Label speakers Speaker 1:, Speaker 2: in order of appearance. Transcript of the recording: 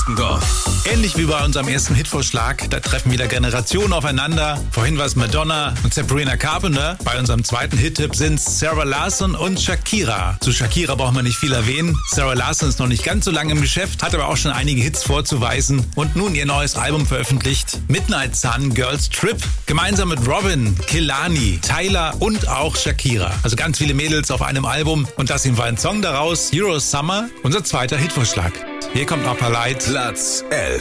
Speaker 1: Fürstendorf.
Speaker 2: Ähnlich wie bei unserem ersten Hitvorschlag, da treffen wieder Generationen aufeinander. Vorhin war es Madonna und Sabrina Carpenter. Bei unserem zweiten Hit-Tipp sind Sarah Larsson und Shakira. Zu Shakira braucht man nicht viel erwähnen. Sarah Larsson ist noch nicht ganz so lange im Geschäft, hat aber auch schon einige Hits vorzuweisen und nun ihr neues Album veröffentlicht. Midnight Sun, Girls Trip, gemeinsam mit Robin, Kehlani, Tyler und auch Shakira. Also ganz viele Mädels auf einem Album und das hier war ein Song daraus, Euro Summer, unser zweiter Hitvorschlag. Hier kommt Upper Light.
Speaker 1: Platz 11.